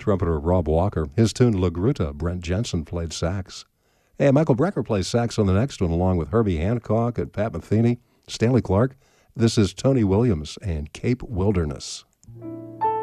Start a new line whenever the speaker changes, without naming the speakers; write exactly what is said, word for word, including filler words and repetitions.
trumpeter Rob Walker. His tune La Gruta, Brent Jensen played sax. And Michael Brecker plays sax on the next one, along with Herbie Hancock and Pat Metheny, Stanley Clark. This is Tony Williams and Cape Wilderness.